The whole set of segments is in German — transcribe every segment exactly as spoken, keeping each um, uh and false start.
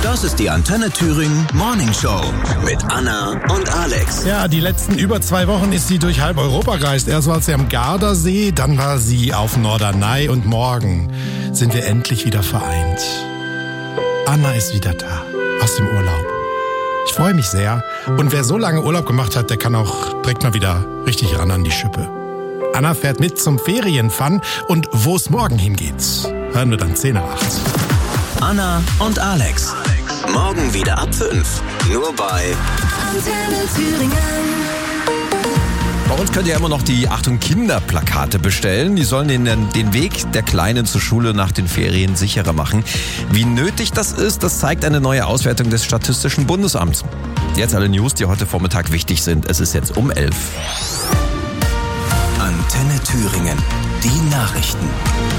Das ist die Antenne Thüringen Morning Show mit Anna und Alex. Ja, die letzten über zwei Wochen ist sie durch halb Europa gereist. Erst war sie am Gardasee, dann war sie auf Norderney und morgen sind wir endlich wieder vereint. Anna ist wieder da, aus dem Urlaub. Ich freue mich sehr. Und wer so lange Urlaub gemacht hat, der kann auch direkt mal wieder richtig ran an die Schippe. Anna fährt mit zum Ferienfun und wo es morgen hingeht, hören wir dann zehn nach acht. Anna und Alex. Morgen wieder ab fünf. Nur bei Antenne Thüringen. Bei uns könnt ihr immer noch die Achtung Kinderplakate bestellen. Die sollen den, den Weg der Kleinen zur Schule nach den Ferien sicherer machen. Wie nötig das ist, das zeigt eine neue Auswertung des Statistischen Bundesamts. Jetzt alle News, die heute Vormittag wichtig sind. Es ist jetzt um elf. Antenne Thüringen. Die Nachrichten.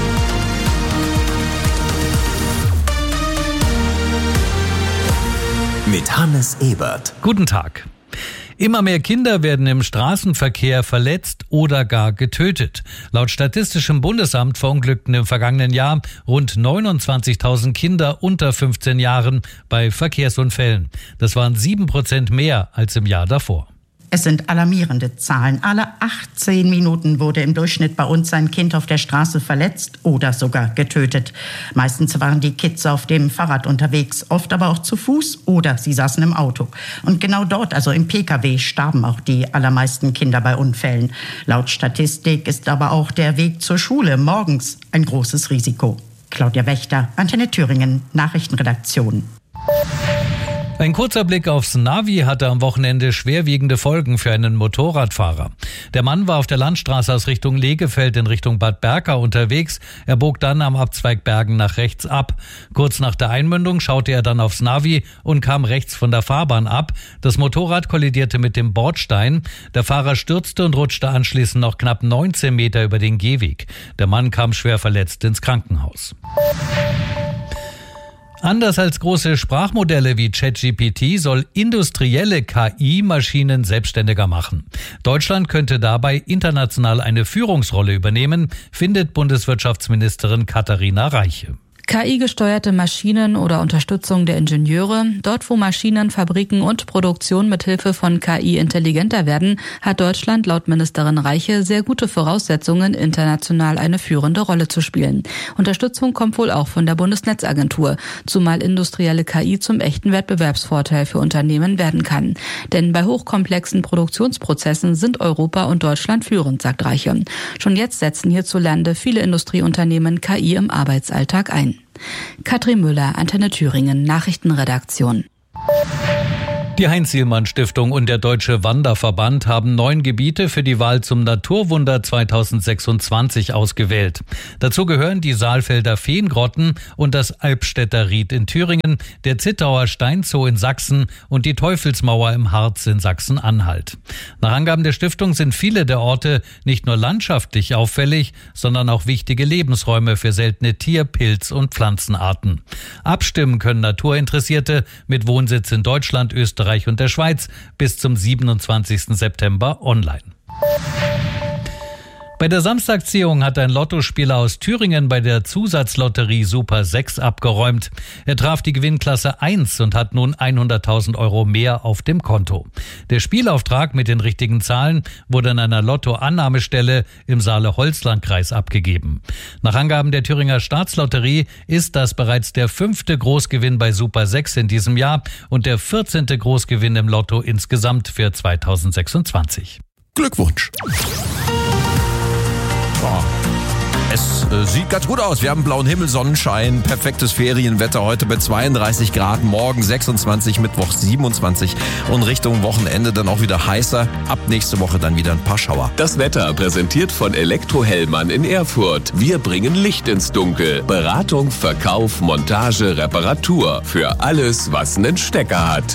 Mit Hannes Ebert. Guten Tag. Immer mehr Kinder werden im Straßenverkehr verletzt oder gar getötet. Laut Statistischem Bundesamt verunglückten im vergangenen Jahr rund neunundzwanzigtausend Kinder unter fünfzehn Jahren bei Verkehrsunfällen. Das waren sieben Prozent mehr als im Jahr davor. Es sind alarmierende Zahlen. Alle achtzehn Minuten wurde im Durchschnitt bei uns ein Kind auf der Straße verletzt oder sogar getötet. Meistens waren die Kids auf dem Fahrrad unterwegs, oft aber auch zu Fuß oder sie saßen im Auto. Und genau dort, also im Pkw, starben auch die allermeisten Kinder bei Unfällen. Laut Statistik ist aber auch der Weg zur Schule morgens ein großes Risiko. Claudia Wächter, Antenne Thüringen, Nachrichtenredaktion. Ein kurzer Blick aufs Navi hatte am Wochenende schwerwiegende Folgen für einen Motorradfahrer. Der Mann war auf der Landstraße aus Richtung Legefeld in Richtung Bad Berka unterwegs. Er bog dann am Abzweig Bergen nach rechts ab. Kurz nach der Einmündung schaute er dann aufs Navi und kam rechts von der Fahrbahn ab. Das Motorrad kollidierte mit dem Bordstein. Der Fahrer stürzte und rutschte anschließend noch knapp neunzehn Meter über den Gehweg. Der Mann kam schwer verletzt ins Krankenhaus. Anders als große Sprachmodelle wie ChatGPT soll industrielle K I-Maschinen selbstständiger machen. Deutschland könnte dabei international eine Führungsrolle übernehmen, findet Bundeswirtschaftsministerin Katharina Reiche. K I-gesteuerte Maschinen oder Unterstützung der Ingenieure. Dort, wo Maschinen, Fabriken und Produktion mithilfe von K I intelligenter werden, hat Deutschland laut Ministerin Reiche sehr gute Voraussetzungen, international eine führende Rolle zu spielen. Unterstützung kommt wohl auch von der Bundesnetzagentur, zumal industrielle K I zum echten Wettbewerbsvorteil für Unternehmen werden kann. Denn bei hochkomplexen Produktionsprozessen sind Europa und Deutschland führend, sagt Reiche. Schon jetzt setzen hierzulande viele Industrieunternehmen K I im Arbeitsalltag ein. Katrin Müller, Antenne Thüringen, Nachrichtenredaktion. Die Heinz-Sielmann-Stiftung und der Deutsche Wanderverband haben neun Gebiete für die Wahl zum Naturwunder zweitausendsechsundzwanzig ausgewählt. Dazu gehören die Saalfelder Feengrotten und das Albstädter Ried in Thüringen, der Zittauer Steinzoo in Sachsen und die Teufelsmauer im Harz in Sachsen-Anhalt. Nach Angaben der Stiftung sind viele der Orte nicht nur landschaftlich auffällig, sondern auch wichtige Lebensräume für seltene Tier-, Pilz- und Pflanzenarten. Abstimmen können Naturinteressierte mit Wohnsitz in Deutschland, Österreich und der Schweiz bis zum siebenundzwanzigsten September online. Bei der Samstagsziehung hat ein Lottospieler aus Thüringen bei der Zusatzlotterie Super sechs abgeräumt. Er traf die Gewinnklasse eins und hat nun hunderttausend Euro mehr auf dem Konto. Der Spielauftrag mit den richtigen Zahlen wurde an einer Lottoannahmestelle im Saale-Holzland-Kreis abgegeben. Nach Angaben der Thüringer Staatslotterie ist das bereits der fünfte Großgewinn bei Super sechs in diesem Jahr und der vierzehnte Großgewinn im Lotto insgesamt für zweitausendsechsundzwanzig. Glückwunsch! Oh. Es äh, sieht ganz gut aus. Wir haben blauen Himmel, Sonnenschein, perfektes Ferienwetter heute bei zweiunddreißig Grad, morgen sechsundzwanzig, Mittwoch siebenundzwanzig und Richtung Wochenende dann auch wieder heißer. Ab nächste Woche dann wieder ein paar Schauer. Das Wetter präsentiert von Elektrohellmann in Erfurt. Wir bringen Licht ins Dunkel. Beratung, Verkauf, Montage, Reparatur. Für alles, was einen Stecker hat.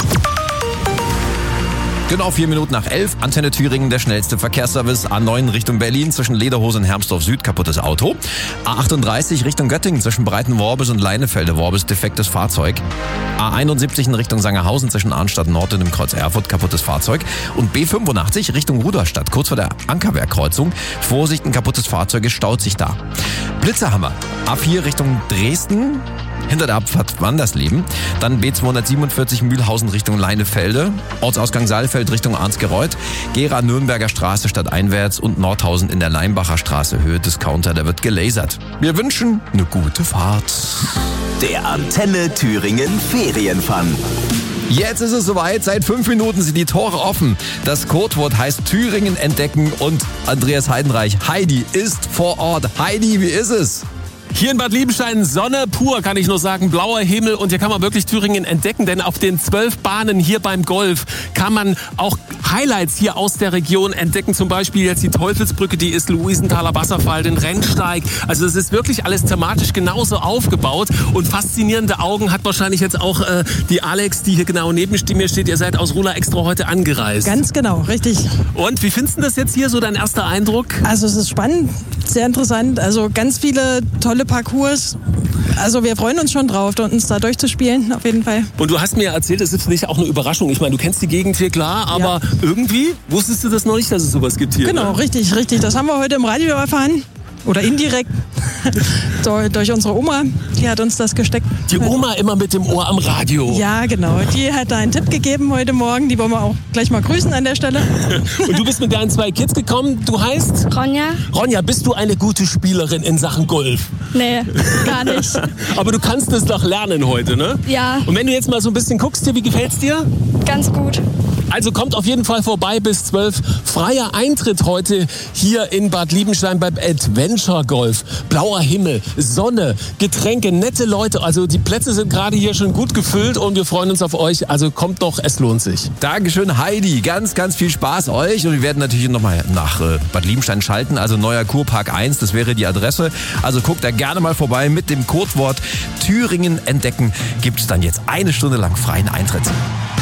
Genau vier Minuten nach elf, Antenne Thüringen, der schnellste Verkehrsservice. A neun Richtung Berlin zwischen Lederhose und Hermsdorf Süd, kaputtes Auto. A achtunddreißig Richtung Göttingen zwischen Breitenworbis und Leinefelde-Worbis, defektes Fahrzeug. A einundsiebzig in Richtung Sangerhausen zwischen Arnstadt Nord und dem Kreuz Erfurt, kaputtes Fahrzeug. Und B fünfundachtzig Richtung Rudolstadt, kurz vor der Ankerbergkreuzung. Vorsicht, ein kaputtes Fahrzeug, es staut sich da. Blitzerhammer, A vier Richtung Dresden. hinter der Abfahrt Wandersleben. Dann B zweihundertsiebenundvierzig Mühlhausen Richtung Leinefelde, Ortsausgang Saalfeld Richtung Arnsgereuth, Gera Nürnberger Straße stadteinwärts und Nordhausen in der Leimbacher Straße, Höhe Discounter, da wird gelasert. Wir wünschen eine gute Fahrt. Der Antenne Thüringen Ferienfun. Jetzt ist es soweit, seit fünf Minuten sind die Tore offen. Das Codewort heißt Thüringen entdecken und Andreas Heidenreich, Heidi, ist vor Ort. Heidi, wie ist es? Hier in Bad Liebenstein Sonne pur, kann ich nur sagen, blauer Himmel und hier kann man wirklich Thüringen entdecken, denn auf den zwölf Bahnen hier beim Golf kann man auch Highlights hier aus der Region entdecken, zum Beispiel jetzt die Teufelsbrücke, die ist Luisenthaler Wasserfall, den Rennsteig, also es ist wirklich alles thematisch genauso aufgebaut und faszinierende Augen hat wahrscheinlich jetzt auch äh, die Alex, die hier genau neben mir steht, ihr seid aus Ruhr extra heute angereist. Ganz genau, richtig. Und wie findest du das jetzt hier, so dein erster Eindruck? Also es ist spannend, sehr interessant, also ganz viele tolle Parcours. Also wir freuen uns schon drauf, uns da durchzuspielen, auf jeden Fall. Und du hast mir erzählt, es ist für dich auch eine Überraschung. Ich meine, du kennst die Gegend hier, klar, aber ja. Irgendwie wusstest du das noch nicht, dass es sowas gibt hier? Genau, ne? richtig, richtig. Das haben wir heute im Radio erfahren. Oder indirekt durch unsere Oma, die hat uns das gesteckt. Die Oma immer mit dem Ohr am Radio. Ja, genau. Die hat da einen Tipp gegeben heute Morgen. Die wollen wir auch gleich mal grüßen an der Stelle. Und du bist mit deinen zwei Kids gekommen. Du heißt? Ronja. Ronja, bist du eine gute Spielerin in Sachen Golf? Nee, gar nicht. Aber du kannst es doch lernen heute, ne? Ja. Und wenn du jetzt mal so ein bisschen guckst hier, wie gefällt's dir? Ganz gut. Also kommt auf jeden Fall vorbei bis zwölf. Freier Eintritt heute hier in Bad Liebenstein beim Adventure Golf. Blauer Himmel, Sonne, Getränke, nette Leute. Also die Plätze sind gerade hier schon gut gefüllt und wir freuen uns auf euch. Also kommt doch, es lohnt sich. Dankeschön, Heidi. Ganz, ganz viel Spaß euch. Und wir werden natürlich nochmal nach äh, Bad Liebenstein schalten. Also neuer Kurpark eins, das wäre die Adresse. Also guckt da gerne mal vorbei mit dem Codewort Thüringen entdecken. Gibt es dann jetzt eine Stunde lang freien Eintritt.